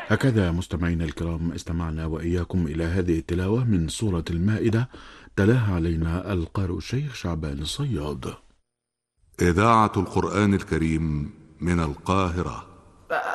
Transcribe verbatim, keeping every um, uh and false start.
هكذا مستمعينا الكرام استمعنا وإياكم إلى هذه التلاوة من سورة المائدة، تلاها علينا القارئ الشيخ شعبان الصياد. إذاعة القرآن الكريم من القاهرة.